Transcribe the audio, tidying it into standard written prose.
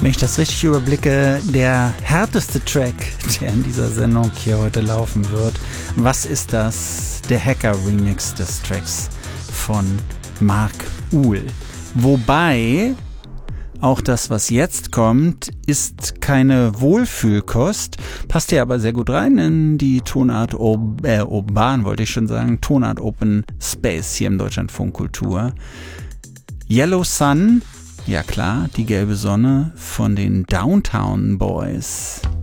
Wenn ich das richtig überblicke, der härteste Track, der in dieser Sendung hier heute laufen wird. Was ist das? Der Hacker-Remix des Tracks von Mark Uhl. Wobei auch das, was jetzt kommt, ist keine Wohlfühlkost, passt ja aber sehr gut rein in die Tonart Urban, wollte ich schon sagen, Tonart Open Space hier im Deutschlandfunk Kultur. Yellow Sun, ja klar, die gelbe Sonne von den Downtown Boys.